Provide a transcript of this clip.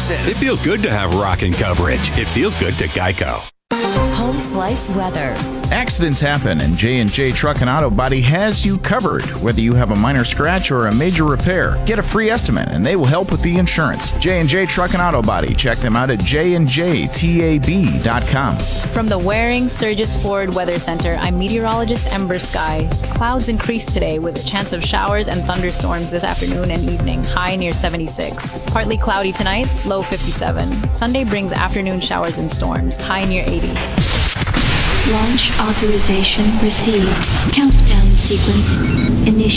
Progressive. It feels good to have rockin' coverage. It feels good to Geico. Home Slice Weather. Accidents happen, and J&J Truck and Auto Body has you covered. Whether you have a minor scratch or a major repair, get a free estimate, and they will help with the insurance. J&J Truck and Auto Body. Check them out at jnjtab.com. From the Waring Sturgis Ford Weather Center, I'm meteorologist Ember Sky. Clouds increase today with a chance of showers and thunderstorms this afternoon and evening, high near 76. Partly cloudy tonight, low 57. Sunday brings afternoon showers and storms, high near 80. Launch authorization received. Countdown sequence initiated.